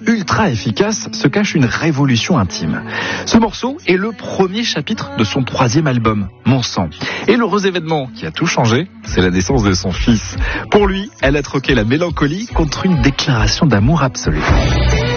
ultra efficace se cache une révolution intime. Ce morceau est le premier chapitre de son 3e album, Mon sang. Et l'heureux événement qui a tout changé, c'est la naissance de son fils. Pour lui, elle a troqué la mélancolie contre une déclaration d'amour absolue.